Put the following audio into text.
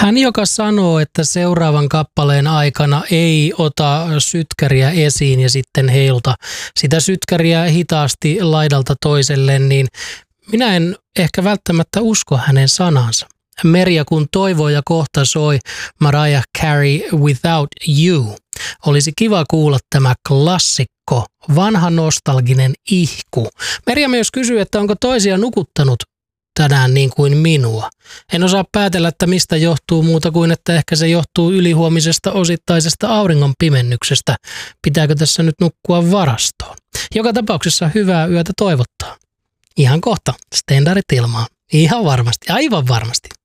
Hän, joka sanoo, että seuraavan kappaleen aikana ei ota sytkäriä esiin ja sitten heiluta sitä sytkäriä hitaasti laidalta toiselle, niin minä en ehkä välttämättä usko hänen sanansa. Merja kun toivoi ja kohta soi Mariah Carey Without You. Olisi kiva kuulla tämä klassikko, vanha nostalginen ihku. Merja myös kysyy, että onko toisia nukuttanut tänään niin kuin minua. En osaa päätellä, että mistä johtuu muuta kuin, että ehkä se johtuu ylihuomisesta osittaisesta auringon pimennyksestä. Pitääkö tässä nyt nukkua varastoon? Joka tapauksessa hyvää yötä toivottaa. Ihan kohta Stendarit ilmaan. Ihan varmasti, aivan varmasti.